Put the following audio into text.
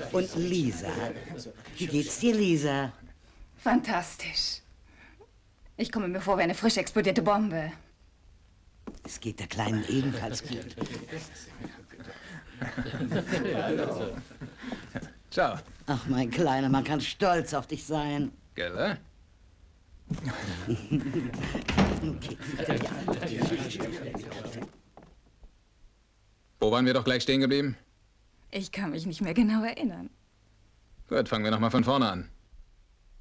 Und Lisa? Wie geht's dir, Lisa? Fantastisch. Ich komme mir vor wie eine frisch explodierte Bombe. Es geht der Kleinen ebenfalls gut. Ciao. Ach, mein Kleiner, man kann stolz auf dich sein. Gell? Okay. Wo waren wir doch gleich stehen geblieben? Ich kann mich nicht mehr genau erinnern. Gut, fangen wir noch mal von vorne an.